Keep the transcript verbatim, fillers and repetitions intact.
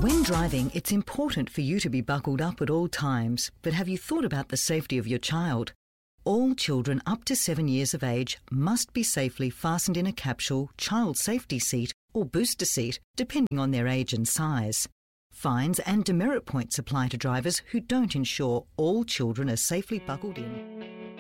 When driving, it's important for you to be buckled up at all times, but have you thought about the safety of your child? All children up to seven years of age must be safely fastened in a capsule, child safety seat or booster seat, depending on their age and size. Fines and demerit points apply to drivers who don't ensure all children are safely buckled in.